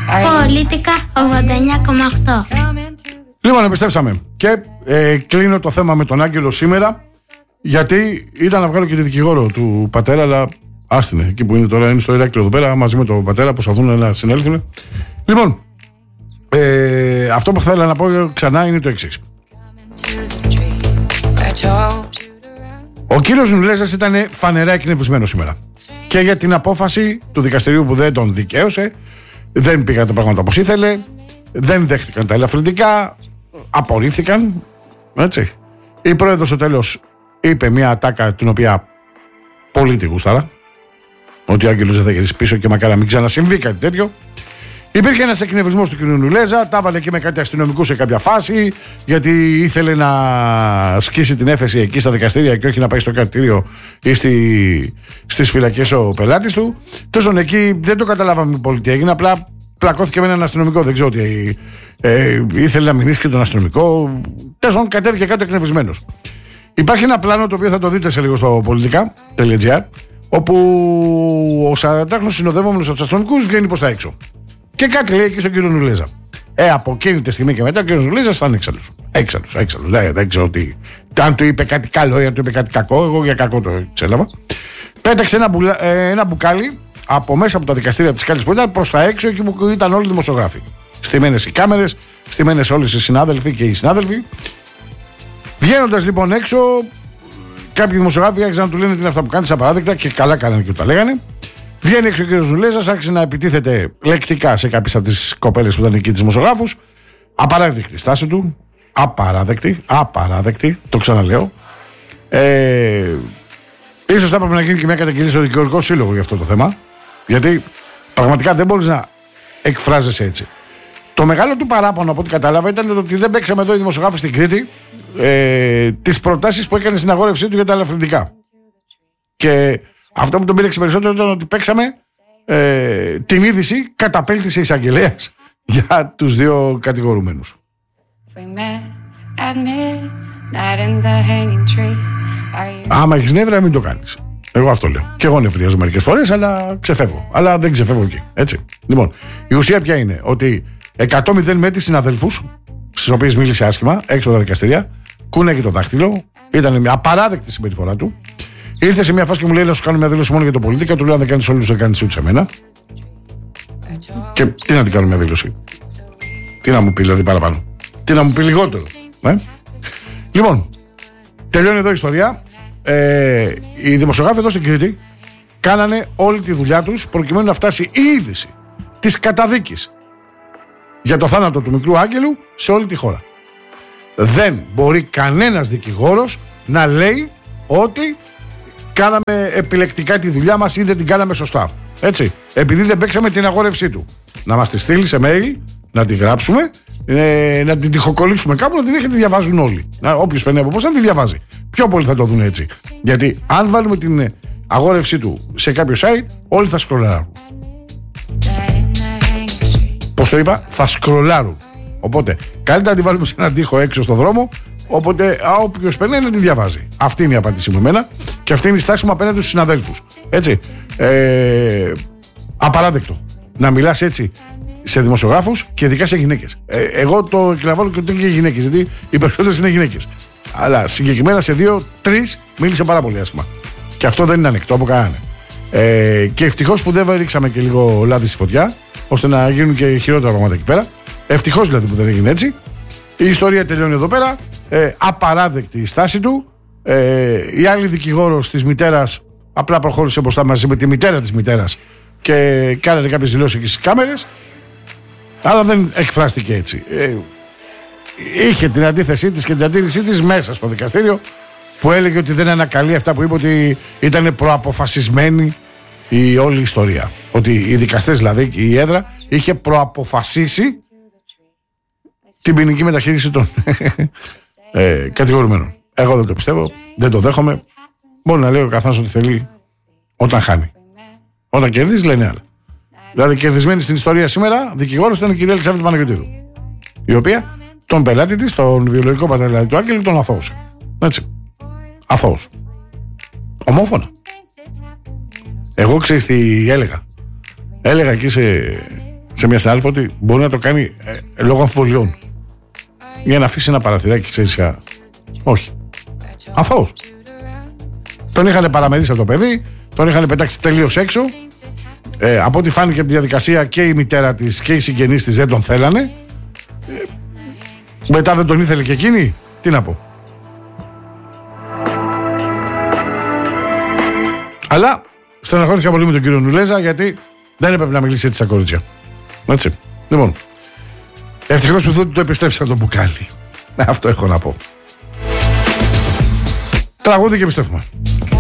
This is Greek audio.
Πολίτικα 89,8. Λοιπόν, επιστρέψαμε. Και κλείνω το θέμα με τον Άγγελο σήμερα, γιατί ήταν να βγάλω και τη δικηγόρο του πατέρα, αλλά άστινε. Εκεί που είναι τώρα, είναι στο Ηράκλειο εδώ πέρα, μαζί με τον πατέρα, προσπαθούν να συνέλθουν. Λοιπόν, αυτό που θέλω να πω ξανά είναι το εξής. Ο κύριος Νουλέζας ήταν φανερά εκνευρισμένος σήμερα. Και για την απόφαση του δικαστηρίου που δεν τον δικαίωσε, δεν πήγαν τα πράγματα όπως ήθελε, δεν δέχτηκαν τα ελαφρυντικά, απορρίφθηκαν. Έτσι. Η πρόεδρος στο τέλος είπε μια ατάκα την οποία πολύ τη γούσταρα. Ότι ο Άγγελος δεν θα γυρίσει πίσω και μακάρι να μην ξανασυμβεί κάτι τέτοιο. Υπήρχε ένας εκνευρισμός του κ. Νουλέζα, τα έβαλε και με κάτι αστυνομικού σε κάποια φάση, γιατί ήθελε να σκίσει την έφεση εκεί στα δικαστήρια και όχι να πάει στο κρατήριο ή στις φυλακές ο πελάτης του. Τόσο εκεί δεν το καταλάβαμε πολύ τι έγινε, απλά πλακώθηκε με έναν αστυνομικό. Δεν ξέρω τι. Ήθελε να μηνύσει και τον αστυνομικό. Τόσο κατέβηκε κάτω εκνευρισμένος. Υπάρχει ένα πλάνο το οποίο θα το δείτε σε λίγο στο politica.gr, όπου ο 40χρονος συνοδεύομενος από τους αστυνομικούς βγαίνει προς τα έξω. Και κάτι λέει εκεί στον κύριο Νουλέζα. Από εκείνη τη στιγμή και μετά ο κύριος Νουλέζας ήταν έξαλλος. Δεν ξέρω τι. Αν του είπε κάτι καλό ή αν του είπε κάτι κακό, εγώ για κακό το εξέλαβα. Πέταξε ένα μπουκάλι από μέσα από τα δικαστήρια της Κάλης που ήταν προς τα έξω, εκεί που ήταν όλοι οι δημοσιογράφοι. Στημένες οι κάμερες, στημένες όλες οι συνάδελφοι και οι συνάδελφοι. Βγαίνοντας λοιπόν έξω, κάποιοι δημοσιογράφοι άρχισαν να του λένε τι είναι αυτά που κάνεις απαράδεκτα και καλά κάνανε και τα λέγανε. Βγαίνει έξω ο κ. Νουλέζας, άρχισε να επιτίθεται λεκτικά σε κάποιες από τις κοπέλες που ήταν εκεί, τις δημοσιογράφους. Απαράδεκτη στάση του. Απαράδεκτη, το ξαναλέω. Ίσως θα έπρεπε να γίνει και μια καταγγελία στο δικηγορικό σύλλογο για αυτό το θέμα. Γιατί πραγματικά δεν μπορείς να εκφράζεσαι έτσι. Το μεγάλο του παράπονο από ό,τι κατάλαβα ήταν ότι δεν παίξαμε εδώ οι δημοσιογράφοι στην Κρήτη τις προτάσεις που έκανε στην αγόρευσή του για τα ελαφρυντικά. Και αυτό που τον πήρεξε περισσότερο ήταν ότι παίξαμε την είδηση καταπέλτησε εισαγγελέας για τους δύο κατηγορούμενους. Άμα έχεις νεύρα μην το κάνεις. Εγώ αυτό λέω. Και εγώ νευριάζω μερικές φορές, αλλά ξεφεύγω. Αλλά δεν ξεφεύγω εκεί. Έτσι. Λοιπόν, η ουσία ποια είναι? Ότι 100-0 με τις συναδελφούς, στις οποίες μίλησε άσχημα, έξω από τα δικαστήρια, κούναγε το δάχτυλο, ήταν μια απαράδεκτη συμπεριφορά του. Ήρθε σε μια φάση και μου λέει: να σου κάνω μια δήλωση μόνο για το Πολίτικα. Του λέω: αν δεν κάνεις όλους, δεν κάνεις ούτε σε μένα. Και τι να την κάνω μια δήλωση? Τι να μου πει δηλαδή παραπάνω? Τι να μου πει λιγότερο? Λοιπόν, τελειώνει εδώ η ιστορία. Οι δημοσιογράφοι εδώ στην Κρήτη κάνανε όλη τη δουλειά τους προκειμένου να φτάσει η είδηση της καταδίκης για το θάνατο του μικρού Άγγελου σε όλη τη χώρα. Δεν μπορεί κανένας δικηγόρος να λέει ότι κάναμε επιλεκτικά τη δουλειά μας ή δεν την κάναμε σωστά. Έτσι. Επειδή δεν παίξαμε την αγόρευσή του. Να μας τη στείλει σε mail, να τη γράψουμε, να την τυχοκολλήσουμε κάπου, να την έχετε διαβάζουν όλοι. Όποιος παίρνει από πώς να τη διαβάζει. Πιο πολύ θα το δουν έτσι. Γιατί αν βάλουμε την αγόρευσή του σε κάποιο site, όλοι θα σκρολάρουν. Πώς το είπα? Θα σκρολάρουν. Οπότε καλύτερα να τη βάλουμε σε έναν τοίχο έξω στο δρόμο. Οπότε όποιος περνάει να τη διαβάζει. Αυτή είναι η απάντηση μου εμένα και αυτή είναι η στάση μου απέναντι στους συναδέλφους. Έτσι. Απαράδεκτο να μιλάς έτσι σε δημοσιογράφους και ειδικά σε γυναίκες. Εγώ το εκλαμβάνω και ότι είναι και γυναίκες, γιατί οι περισσότερες είναι γυναίκες. Αλλά συγκεκριμένα σε 2-3 μίλησε πάρα πολύ άσχημα. Και αυτό δεν είναι ανεκτό από κανέναν. Και ευτυχώς που δεν ρίξαμε και λίγο λάδι στη φωτιά, ώστε να γίνουν και χειρότερα πράγματα εκεί πέρα. Ευτυχώς δηλαδή που δεν έγινε έτσι. Η ιστορία τελειώνει εδώ πέρα. Απαράδεκτη η στάση του. Η άλλη δικηγόρος της μητέρας απλά προχώρησε μπροστά μαζί με τη μητέρα της μητέρας και κάνατε κάποιες δηλώσεις εκεί στις κάμερες, αλλά δεν εκφράστηκε έτσι. Είχε την αντίθεσή της και την αντίρρησή της μέσα στο δικαστήριο, που έλεγε ότι δεν ανακαλεί αυτά που είπε, ότι ήταν προαποφασισμένη η όλη ιστορία. Ότι οι δικαστές, δηλαδή η έδρα, είχε προαποφασίσει την ποινική μεταχείριση των κατηγορουμένων. Εγώ δεν το πιστεύω, δεν το δέχομαι. Μπορεί να λέει ο καθένας ό,τι θέλει όταν χάνει. Όταν κερδίζει λένε άλλα. Δηλαδή κερδισμένη στην ιστορία σήμερα δικηγόρος ήταν η κυρία Ελισάβετ Παναγιωτίδου, η οποία τον πελάτη της, τον βιολογικό πατέρα δηλαδή του Άγγελου, τον αθώωσε. Έτσι. Αθώος. Ομόφωνα. Εγώ ξέρεις τι έλεγα? Έλεγα εκεί σε μια συνάδελφο ότι μπορεί να το κάνει λόγω αμφιβολιών. Για να αφήσει ένα παραθυράκι, ξέρεις. Όχι. Αθώος. Τον είχαν παραμερίσει από το παιδί, τον είχαν πετάξει τελείως έξω. Από ό,τι φάνηκε από τη διαδικασία και η μητέρα της και οι συγγενείς της δεν τον θέλανε. Μετά δεν τον ήθελε και εκείνη. Τι να πω. Αλλά στεναχωρήθηκα πολύ με τον κύριο Νουλέζα, γιατί δεν έπρεπε να μιλήσει έτσι στα κορίτσια. Έτσι. Λοιπόν, ευτυχώς που το επιστρέψα το μπουκάλι. Αυτό έχω να πω. Τραγούδι και επιστρέφουμε.